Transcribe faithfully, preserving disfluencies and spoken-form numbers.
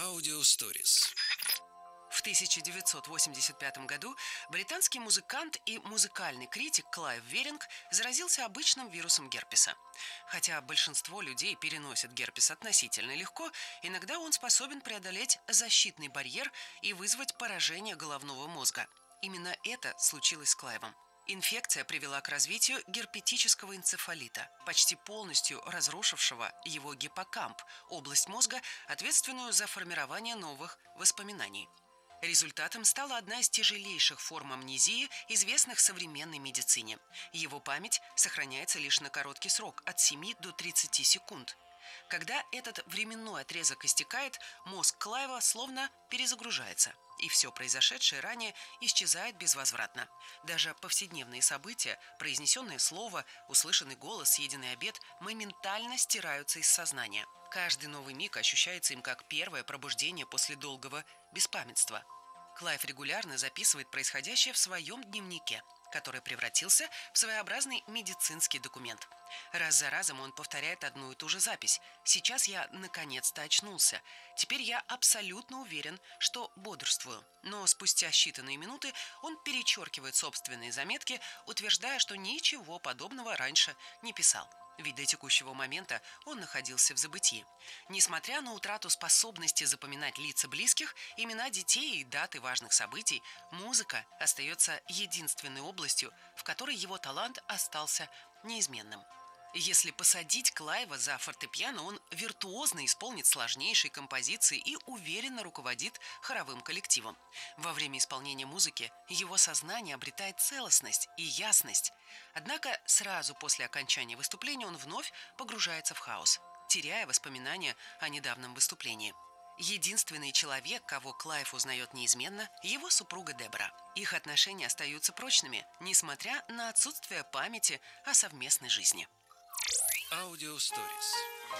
Audio Stories. В тысяча девятьсот восемьдесят пятом году британский музыкант и музыкальный критик Клайв Веринг заразился обычным вирусом герпеса. Хотя большинство людей переносят герпес относительно легко, иногда он способен преодолеть защитный барьер и вызвать поражение головного мозга. Именно это случилось с Клайвом. Инфекция привела к развитию герпетического энцефалита, почти полностью разрушившего его гиппокамп, область мозга, ответственную за формирование новых воспоминаний. Результатом стала одна из тяжелейших форм амнезии, известных в современной медицине. Его память сохраняется лишь на короткий срок, от семи до тридцати секунд. Когда этот временной отрезок истекает, мозг Клайва словно перезагружается, и все произошедшее ранее исчезает безвозвратно. Даже повседневные события, произнесенное слово, услышанный голос, съеденный обед моментально стираются из сознания. Каждый новый миг ощущается им как первое пробуждение после долгого беспамятства. Клайв регулярно записывает происходящее в своем дневнике, который превратился в своеобразный медицинский документ. Раз за разом он повторяет одну и ту же запись. «Сейчас я наконец-то очнулся. Теперь я абсолютно уверен, что бодрствую». Но спустя считанные минуты он перечеркивает собственные заметки, утверждая, что ничего подобного раньше не писал. Ведь до текущего момента он находился в забытии. Несмотря на утрату способности запоминать лица близких, имена детей и даты важных событий, музыка остается единственной областью, в которой его талант остался неизменным. Если посадить Клайва за фортепиано, он виртуозно исполнит сложнейшие композиции и уверенно руководит хоровым коллективом. Во время исполнения музыки его сознание обретает целостность и ясность. Однако сразу после окончания выступления он вновь погружается в хаос, теряя воспоминания о недавнем выступлении. Единственный человек, кого Клайв узнает неизменно, его супруга Дебора. Их отношения остаются прочными, несмотря на отсутствие памяти о совместной жизни. Audio Stories.